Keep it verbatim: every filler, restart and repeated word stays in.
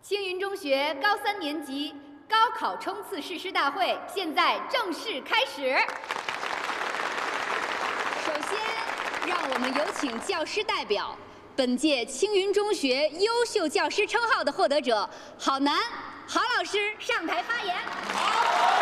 青云中学高三年级高考冲刺誓师大会现在正式开始。首先，让我们有请教师代表，本届青云中学优秀教师称号的获得者郝楠郝老师上台发言。